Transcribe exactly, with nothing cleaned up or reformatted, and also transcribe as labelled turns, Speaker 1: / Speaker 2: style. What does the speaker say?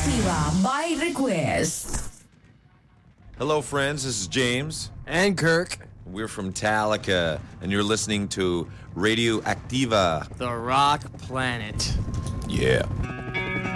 Speaker 1: Activa by request.
Speaker 2: Hello, friends. This is James.
Speaker 3: And Kirk.
Speaker 2: We're from Talica, and you're listening to Radio Activa.
Speaker 3: The Rock Planet.
Speaker 2: Yeah.